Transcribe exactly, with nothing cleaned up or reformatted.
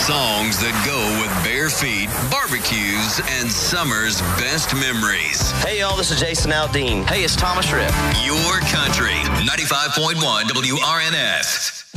songs that go with bare feet, barbecues, and summer's best memories. Hey, y'all, this is Jason Aldean. Hey, it's Thomas Rhett. Your country, ninety-five point one W R N S.